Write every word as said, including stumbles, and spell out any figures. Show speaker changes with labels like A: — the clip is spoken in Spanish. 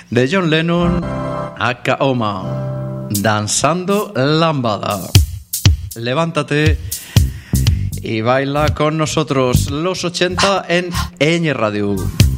A: de John Lennon a Kaoma, danzando lambada. Levántate y baila con nosotros los ochenta en Ñ Radio.